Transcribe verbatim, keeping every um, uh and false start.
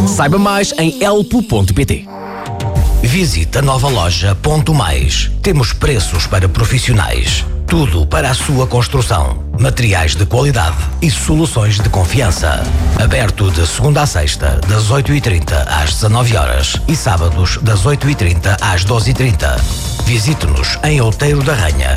Saiba mais em elpo ponto pt. Visite a nova loja Ponto Mais. Temos preços para profissionais. Tudo para a sua construção. Materiais de qualidade e soluções de confiança. Aberto de segunda a sexta, das oito e trinta às dezanove horas e sábados das oito e trinta às doze e trinta. Visite-nos em Outeiro da Ranha,